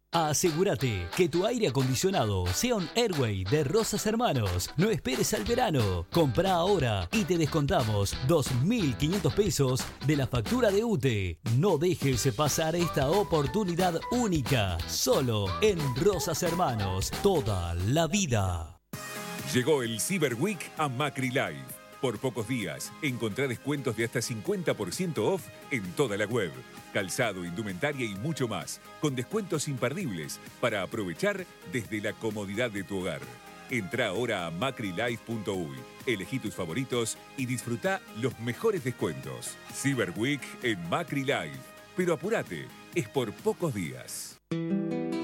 Asegúrate que tu aire acondicionado sea un Airway de Rosas Hermanos. No esperes al verano. Comprá ahora y te descontamos 2.500 pesos de la factura de UTE. No dejes pasar esta oportunidad única. Solo en Rosas Hermanos. Toda la vida. Llegó el Cyber Week a Macri Live. Por pocos días, encontrá descuentos de hasta 50% off en toda la web. Calzado, indumentaria y mucho más, con descuentos imperdibles para aprovechar desde la comodidad de tu hogar. Entrá ahora a macrilife.uy, elegí tus favoritos y disfrutá los mejores descuentos. Cyber Week en Macri Live. Pero apurate, es por pocos días.